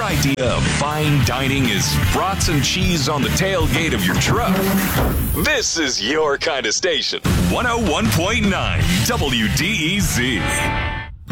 idea of fine dining is brats and cheese on the tailgate of your truck, this is your kind of station. 101.9 WDEZ.